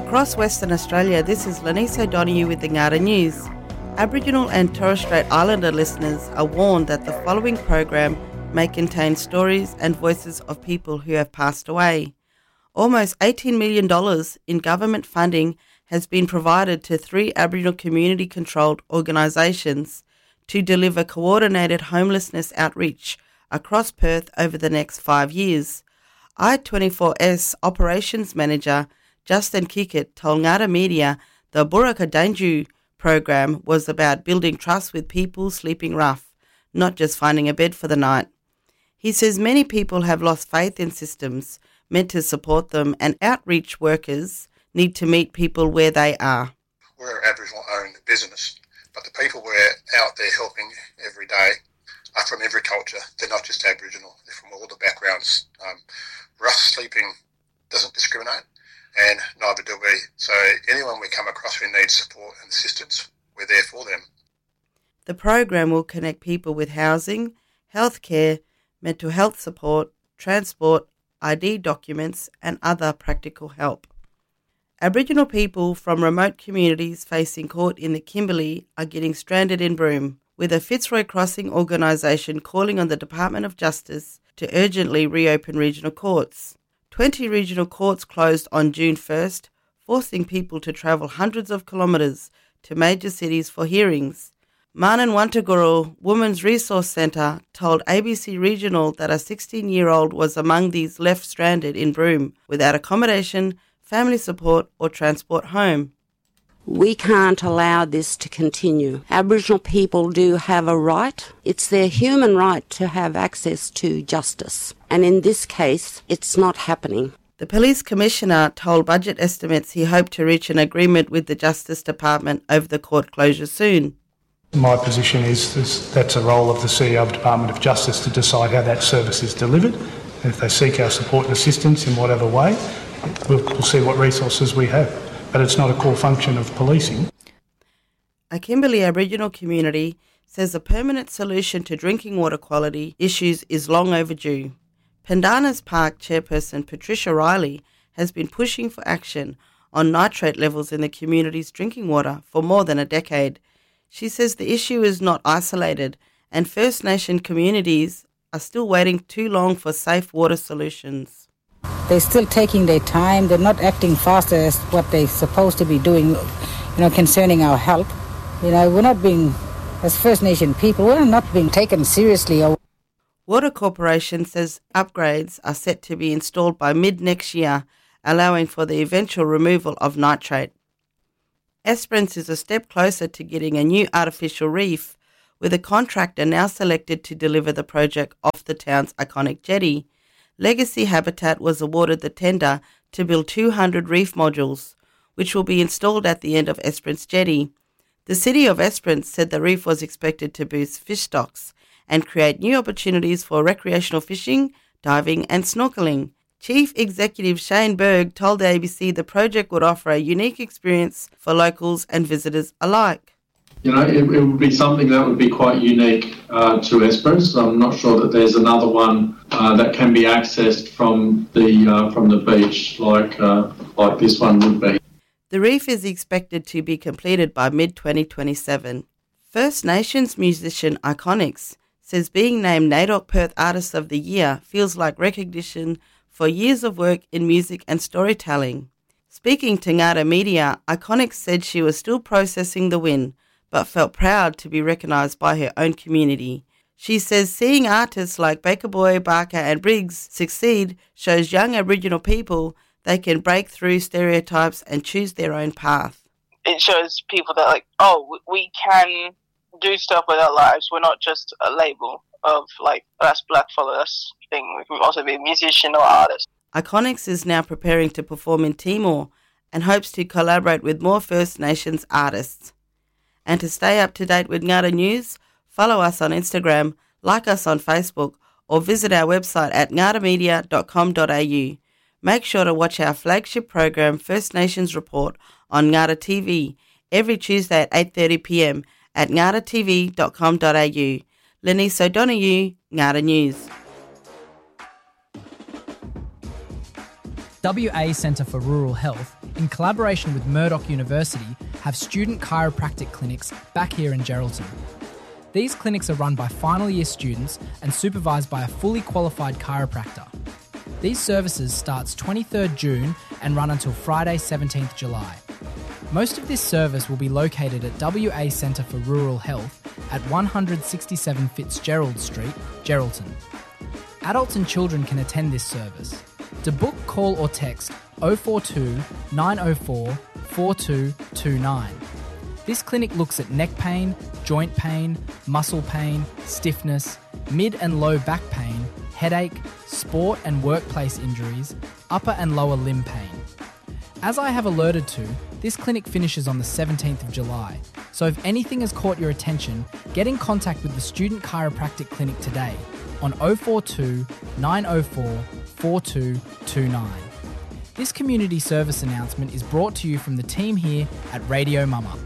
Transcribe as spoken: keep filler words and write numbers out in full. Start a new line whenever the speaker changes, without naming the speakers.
Across Western Australia, this is Lanice O'Donoghue with the Ngara News. Aboriginal and Torres Strait Islander listeners are warned that the following program may contain stories and voices of people who have passed away. Almost eighteen million dollars in government funding has been provided to three Aboriginal community-controlled organisations to deliver coordinated homelessness outreach across Perth over the next five years. I twenty-four S Operations Manager Justin Kickett told Ngara Media the Buraka Danju program was about building trust with people sleeping rough, not just finding a bed for the night. He says many people have lost faith in systems meant to support them, and outreach workers need to meet people where they are.
We're an Aboriginal-owned business, but the people we're out there helping every day are from every culture. They're not just Aboriginal. They're from all the backgrounds. Um, rough sleeping doesn't discriminate, and neither do we. So anyone we come across who needs support and assistance, we're there for them.
The program will connect people with housing, healthcare, mental health support, transport, I D documents and other practical help. Aboriginal people from remote communities facing court in the Kimberley are getting stranded in Broome, with a Fitzroy Crossing organisation calling on the Department of Justice to urgently reopen regional courts. Twenty regional courts closed on June first, forcing people to travel hundreds of kilometres to major cities for hearings. Marnan Wantaguru Women's Resource Centre told A B C Regional that a sixteen-year-old was among these left stranded in Broome without accommodation, family support or transport home.
We can't allow this to continue. Aboriginal people do have a right. It's their human right to have access to justice. And in this case, it's not happening.
The Police Commissioner told Budget Estimates he hoped to reach an agreement with the Justice Department over the court closure soon.
My position is this, that's a role of the C E O of the Department of Justice to decide how that service is delivered. And if they seek our support and assistance in whatever way, we'll, we'll see what resources we have. But it's not a core function of policing.
A Kimberley Aboriginal community says a permanent solution to drinking water quality issues is long overdue. Pendanas Park chairperson Patricia Riley has been pushing for action on nitrate levels in the community's drinking water for more than a decade. She says the issue is not isolated and First Nation communities are still waiting too long for safe water solutions.
They're still taking their time. They're not acting faster as what they're supposed to be doing, you know, concerning our health. You know, we're not being, as First Nation people, we're not being taken seriously.
Water Corporation says upgrades are set to be installed by mid-next year, allowing for the eventual removal of nitrate. Esperance is a step closer to getting a new artificial reef, with a contractor now selected to deliver the project off the town's iconic jetty. Legacy Habitat was awarded the tender to build two hundred reef modules, which will be installed at the end of Esperance Jetty. The City of Esperance said the reef was expected to boost fish stocks and create new opportunities for recreational fishing, diving and snorkelling. Chief Executive Shane Berg told the A B C the project would offer a unique experience for locals and visitors alike.
You know, it, it would be something that would be quite unique uh, to Esperance. I'm not sure that there's another one uh, that can be accessed from the uh, from the beach like uh, like this one would be.
The reef is expected to be completed by mid twenty twenty-seven. First Nations musician Iconics says being named NAIDOC Perth Artist of the Year feels like recognition for years of work in music and storytelling. Speaking to Ngara Media, Iconics said she was still processing the win, but felt proud to be recognised by her own community. She says seeing artists like Baker Boy, Barker and Briggs succeed shows young Aboriginal people they can break through stereotypes and choose their own path.
It shows people that, like, oh, we can do stuff with our lives. We're not just a label of, like, us black follow us thing. We can also be a musician or artist.
Iconics is now preparing to perform in Timor and hopes to collaborate with more First Nations artists. And to stay up to date with Ngara News, follow us on Instagram, like us on Facebook, or visit our website at ngara media dot com dot a u. Make sure to watch our flagship program, First Nations Report, on Ngara T V every Tuesday at eight thirty p m at ngara t v dot com dot a u. Lanice O'Donoghue, Ngara News.
W A Centre for Rural Health in collaboration with Murdoch University, have student chiropractic clinics back here in Geraldton. These clinics are run by final year students and supervised by a fully qualified chiropractor. These services starts twenty-third of June and run until Friday seventeenth of July. Most of this service will be located at W A Centre for Rural Health at one sixty-seven Fitzgerald Street, Geraldton. Adults and children can attend this service. To book, call or text oh four two, nine oh four, four two two nine. This clinic looks at neck pain, joint pain, muscle pain, stiffness, mid and low back pain, headache, sport and workplace injuries, upper and lower limb pain. As I have alerted to, this clinic finishes on the seventeenth of July, so if anything has caught your attention, get in contact with the Student Chiropractic Clinic today on oh four two, nine oh four, four two two nine. This community service announcement is brought to you from the team here at Radio Mama.